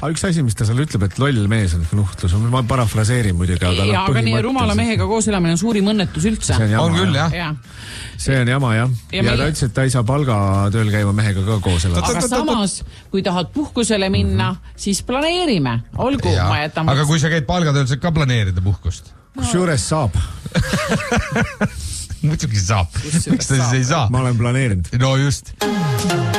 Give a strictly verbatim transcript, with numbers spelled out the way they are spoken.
üks asi, mis ta seal ütleb, et loll mees on nuhtlus, ma parafraseerin muidugi, aga ja, aga nii rumala mehega koos elamine on suurim õnnetus üldse. On, on küll, jah. Ja. See on jama, jah. Ja, ja meie... ta ütles, et ta ei saa palgatööl käima mehega ka koos elada. Aga samas, kui tahad puhkusele minna, mm -hmm. siis planeerime. Olgu, ja. ma jätan... Aga kui sa käid palgatööl, saad ka planeerida puhkust? Kus juures saab? Muidugi saab. Miks ta siis ei saa? Ma olen planeerinud. No just.